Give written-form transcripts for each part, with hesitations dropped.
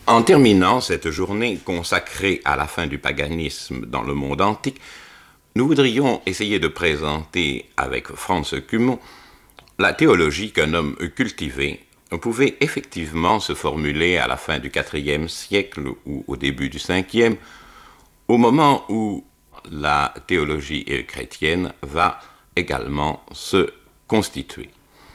En terminant cette journée consacrée à la fin du paganisme dans le monde antique, nous voudrions essayer de présenter avec Franz Cumont la théologie qu'un homme cultivé pouvait effectivement se formuler à la fin du IVe siècle ou au début du Ve, au moment où la théologie chrétienne va également se constituer.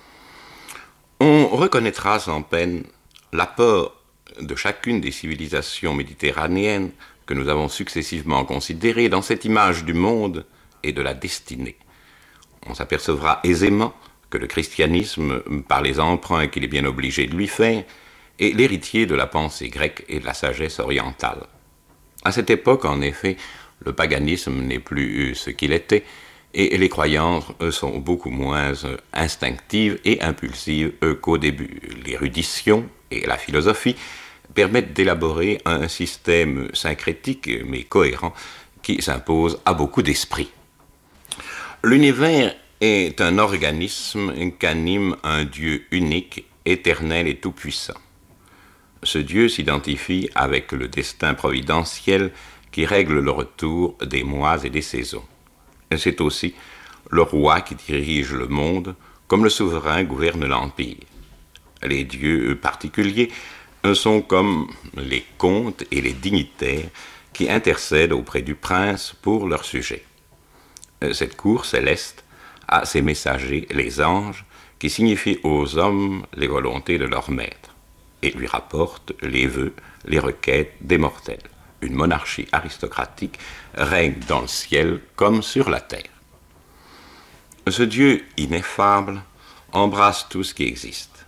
On reconnaîtra sans peine l'apport de chacune des civilisations méditerranéennes que nous avons successivement considérées dans cette image du monde et de la destinée. On s'apercevra aisément que le christianisme, par les emprunts qu'il est bien obligé de lui faire, est l'héritier de la pensée grecque et de la sagesse orientale. À cette époque, en effet, le paganisme n'est plus ce qu'il était, et les croyances sont beaucoup moins instinctives et impulsives qu'au début. L'érudition et la philosophie permettent d'élaborer un système syncrétique mais cohérent qui s'impose à beaucoup d'esprits. L'univers est un organisme qu'anime un Dieu unique, éternel et tout-puissant. Ce Dieu s'identifie avec le destin providentiel qui règle le retour des mois et des saisons. C'est aussi le roi qui dirige le monde, comme le souverain gouverne l'empire. Les dieux particuliers sont comme les comtes et les dignitaires qui intercèdent auprès du prince pour leur sujet. Cette cour céleste a ses messagers, les anges, qui signifient aux hommes les volontés de leur maître et lui rapportent les vœux, les requêtes des mortels. Une monarchie aristocratique règne dans le ciel comme sur la terre. Ce Dieu ineffable embrasse tout ce qui existe.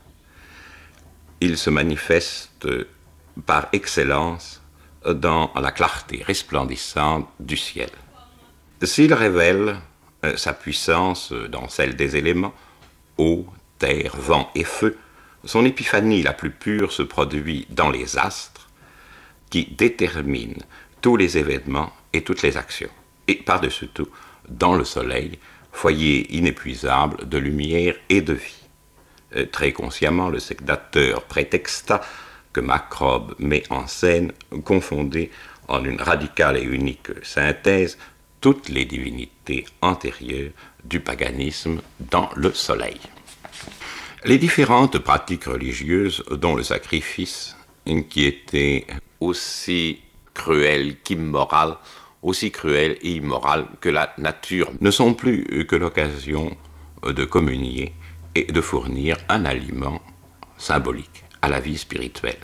Il se manifeste par excellence dans la clarté resplendissante du ciel. S'il révèle sa puissance dans celle des éléments, eau, terre, vent et feu, son épiphanie la plus pure se produit dans les astres qui déterminent tous les événements et toutes les actions. Et par-dessus tout, dans le soleil, foyer inépuisable de lumière et de vie. Très consciemment, le sectateur prétexta que Macrobe met en scène, confondé en une radicale et unique synthèse, toutes les divinités antérieures du paganisme dans le soleil. Les différentes pratiques religieuses, dont le sacrifice, qui était aussi cruel qu'immoral, aussi cruel et immoral que la nature, ne sont plus que l'occasion de communier et de fournir un aliment symbolique à la vie spirituelle.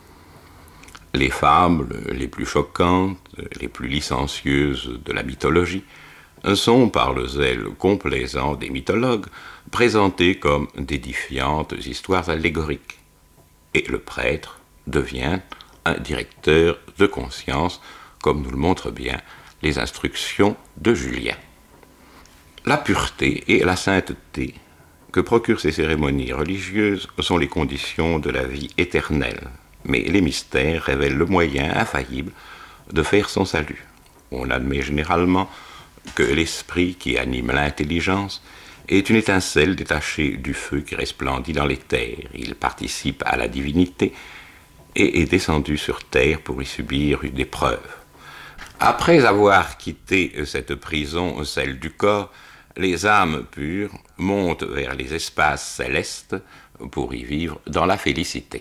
Les fables les plus choquantes, les plus licencieuses de la mythologie sont, par le zèle complaisant des mythologues, présentées comme d'édifiantes histoires allégoriques. Et le prêtre devient un directeur de conscience, comme nous le montrent bien les instructions de Julien. La pureté et la sainteté que procurent ces cérémonies religieuses sont les conditions de la vie éternelle, mais les mystères révèlent le moyen infaillible de faire son salut. On admet généralement que l'esprit qui anime l'intelligence est une étincelle détachée du feu qui resplendit dans les terres. Il participe à la divinité et est descendu sur terre pour y subir une épreuve. Après avoir quitté cette prison, celle du corps, les âmes pures montent vers les espaces célestes pour y vivre dans la félicité.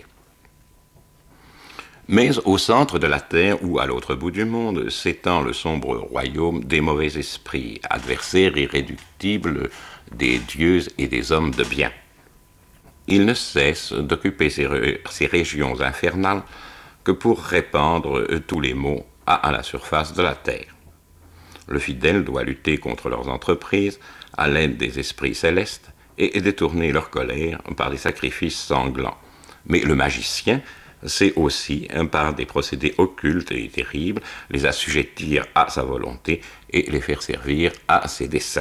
Mais au centre de la terre ou à l'autre bout du monde s'étend le sombre royaume des mauvais esprits, adversaires irréductibles des dieux et des hommes de bien. Ils ne cessent d'occuper ces régions infernales que pour répandre tous les maux à la surface de la terre. Le fidèle doit lutter contre leurs entreprises à l'aide des esprits célestes et détourner leur colère par des sacrifices sanglants. Mais le magicien sait aussi, par des procédés occultes et terribles, les assujettir à sa volonté et les faire servir à ses desseins.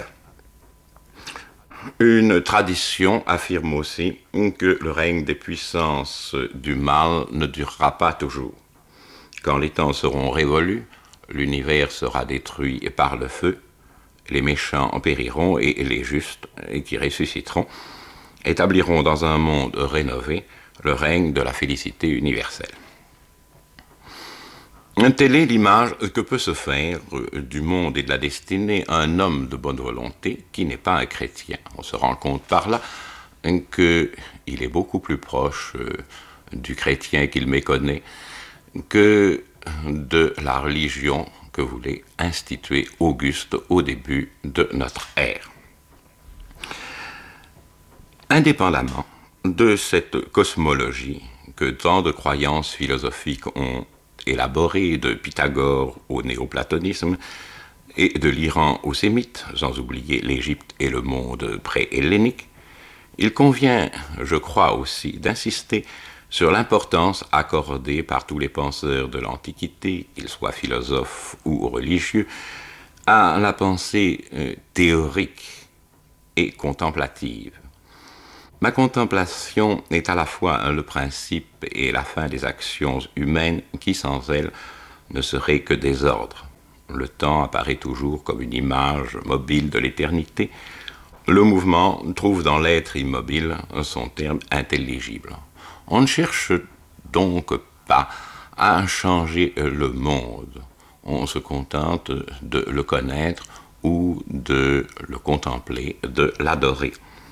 Une tradition affirme aussi que le règne des puissances du mal ne durera pas toujours. Quand les temps seront révolus, l'univers sera détruit par le feu, les méchants périront et les justes, qui ressusciteront, établiront dans un monde rénové le règne de la félicité universelle. Telle est l'image que peut se faire du monde et de la destinée un homme de bonne volonté qui n'est pas un chrétien. On se rend compte par là qu'il est beaucoup plus proche du chrétien qu'il méconnaît que de la religion que voulait instituer Auguste au début de notre ère. Indépendamment de cette cosmologie que tant de croyances philosophiques ont élaborée, de Pythagore au néoplatonisme et de l'Iran aux sémites, sans oublier l'Égypte et le monde pré-hellénique, il convient, je crois aussi, d'insister sur l'importance accordée par tous les penseurs de l'Antiquité, qu'ils soient philosophes ou religieux, à la pensée théorique et contemplative. Ma contemplation est à la fois le principe et la fin des actions humaines qui, sans elle, ne seraient que désordre. Le temps apparaît toujours comme une image mobile de l'éternité. Le mouvement trouve dans l'être immobile son terme intelligible. On ne cherche donc pas à changer le monde. On se contente de le connaître ou de le contempler, de l'adorer.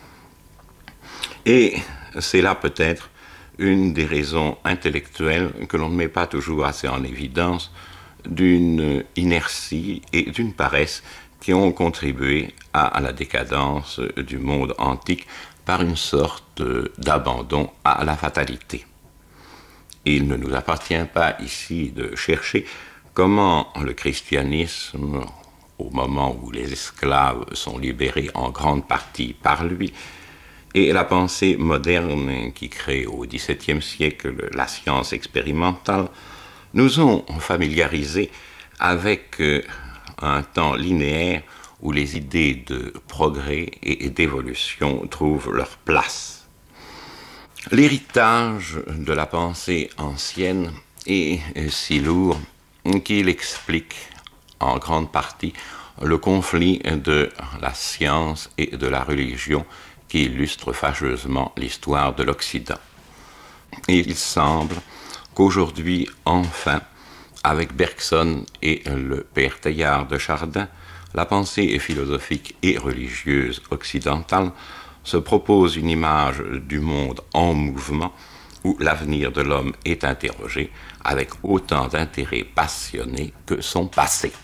Et c'est là peut-être une des raisons intellectuelles que l'on ne met pas toujours assez en évidence d'une inertie et d'une paresse qui ont contribué à la décadence du monde antique par une sorte d'abandon à la fatalité. Il ne nous appartient pas ici de chercher comment le christianisme, au moment où les esclaves sont libérés en grande partie par lui, et la pensée moderne qui crée au XVIIe siècle la science expérimentale, nous ont familiarisés avec un temps linéaire où les idées de progrès et d'évolution trouvent leur place. L'héritage de la pensée ancienne est si lourd qu'il explique en grande partie le conflit de la science et de la religion qui illustre fâcheusement l'histoire de l'Occident. Et il semble qu'aujourd'hui, enfin, avec Bergson et le père Teilhard de Chardin, la pensée philosophique et religieuse occidentale se propose une image du monde en mouvement où l'avenir de l'homme est interrogé avec autant d'intérêt passionné que son passé.